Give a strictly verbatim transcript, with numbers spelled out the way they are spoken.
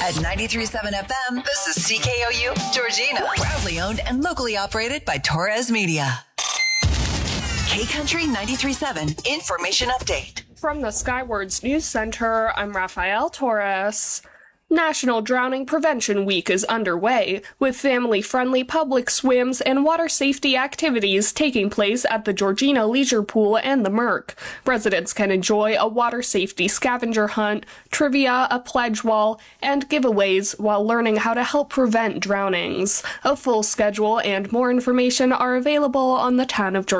At ninety-three point seven F M, this is C K O U Georgina. Proudly owned and locally operated by Torres Media. K-Country ninety-three point seven Information Update. From the Skywards News Center, I'm Rafael Torres. National Drowning Prevention Week is underway, with family-friendly public swims and water safety activities taking place at the Georgina Leisure Pool and the Merc. Residents can enjoy a water safety scavenger hunt, trivia, a pledge wall, and giveaways while learning how to help prevent drownings. A full schedule and more information are available on the Town of Georgina